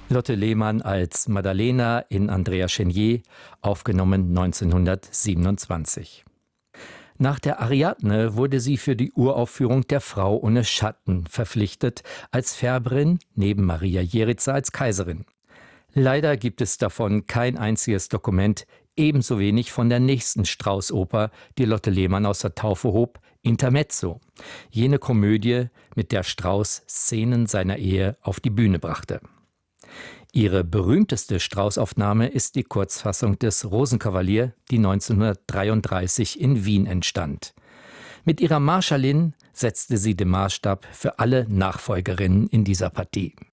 Lotte Lehmann als Maddalena in Andrea Chenier, aufgenommen 1927. Nach der Ariadne wurde sie für die Uraufführung der Frau ohne Schatten verpflichtet, als Färberin neben Maria Jeritzer als Kaiserin. Leider gibt es davon kein einziges Dokument, ebenso wenig von der nächsten Strauß-Oper, die Lotte Lehmann aus der Taufe hob, Intermezzo, jene Komödie, mit der Strauß Szenen seiner Ehe auf die Bühne brachte. Ihre berühmteste Strauß-Aufnahme ist die Kurzfassung des Rosenkavalier, die 1933 in Wien entstand. Mit ihrer Marschallin setzte sie den Maßstab für alle Nachfolgerinnen in dieser Partie.